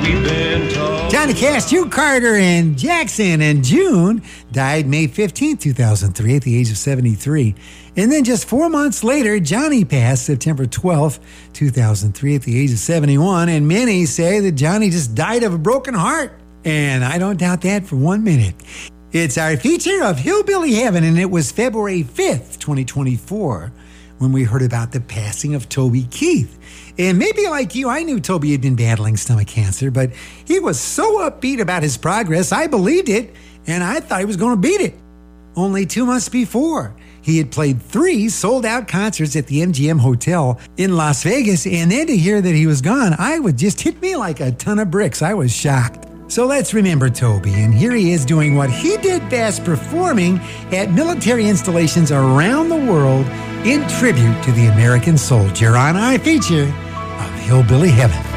we've been told. Johnny Cash, June Carter, and Jackson and June died May 15, 2003 at the age of 73. And then just 4 months later, Johnny passed September 12th, 2003 at the age of 71. And many say that Johnny just died of a broken heart. And I don't doubt that for 1 minute. It's our feature of Hillbilly Heaven, and it was February 5th, 2024, when we heard about the passing of Toby Keith. And maybe like you, I knew Toby had been battling stomach cancer, but he was so upbeat about his progress, I believed it, and I thought he was going to beat it. Only 2 months before, he had played 3 sold-out concerts at the MGM Hotel in Las Vegas, and then to hear that he was gone, I would just hit me like a ton of bricks. I was shocked. So let's remember Toby, and here he is doing what he did best, performing at military installations around the world in tribute to the American soldier on our feature of Hillbilly Heaven.